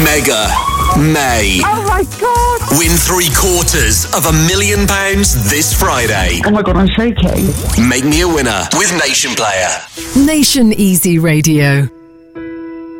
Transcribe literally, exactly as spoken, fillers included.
Mega May. Oh my God! Win three quarters of a million pounds this Friday. Oh my God, I'm shaking. Make me a winner with Nation Player. Nation Easy Radio.